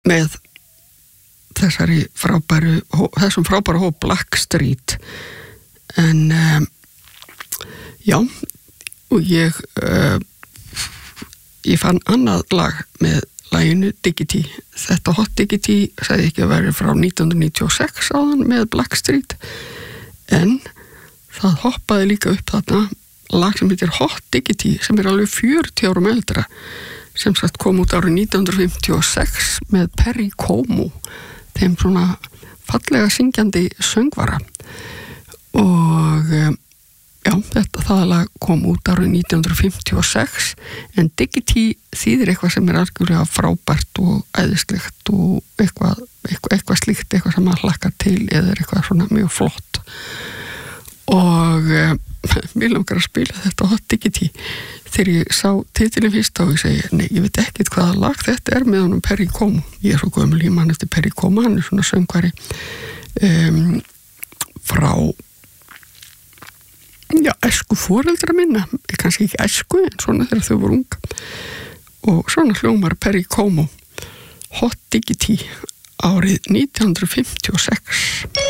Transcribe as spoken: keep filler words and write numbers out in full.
með þessari frábæru þessum frábæru hóp Blackstreet en um, já og ég uh, ég fann annað lag með laginu Diggity. Þetta Hot Diggity sagði ekki að vera frá nítján hundruð níutíu og sex áðan með Blackstreet en það hoppaði líka upp þarna lag sem heitir Hot Diggity sem er alveg fjörutíu árum eldra sem sagt kom út árið nítján hundruð fimmtíu og sex með Perry Como þeim svona fallega syngjandi söngvara og já, þetta það lag kom út árið nítján hundruð fimmtíu og sex en Diggity þýðir eitthvað sem er algjörlega frábært og æðislegt og eitthvað, eitthvað, eitthvað slíkt, eitthvað sem maður hlakkar til eða eitthvað svona mjög flott og um, mér langar að spila þetta Hot Diggity þegar ég sá titilin fyrst og ég segi, nei, ég veit ekkert hvaða lag þetta er með honum Perry Como ég er svo gömul í mann eftir Perry Como hann er svona söngvari um, frá já, æsku foreldra minna kannski ekki æsku, en svona þegar þau voru ung og svona hljómar Perry Como Hot Diggity árið nítján hundruð fimmtíu og sex